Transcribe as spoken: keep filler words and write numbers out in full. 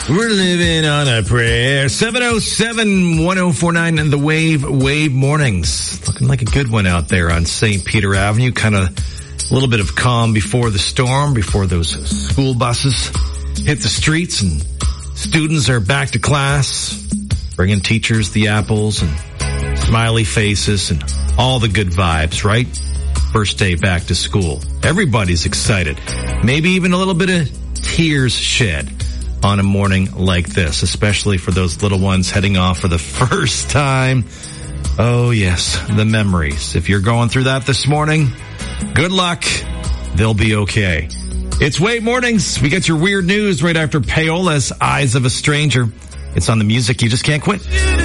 We're living on a prayer. seven oh seven, one oh four nine and the Wave, Wave Mornings. Looking like a good one out there on Saint Peter Avenue. Kind of a little bit of calm before the storm, before those school buses hit the streets and students are back to class, bringing teachers the apples and smiley faces and all the good vibes, right? First day back to school. Everybody's excited. Maybe even a little bit of tears shed on a morning like this, especially for those little ones heading off for the first time. Oh yes, the memories. If you're going through that this morning, good luck. They'll be okay. It's Wave Mornings. We get your weird news right after Paola's Eyes of a Stranger. It's on the music you just can't quit.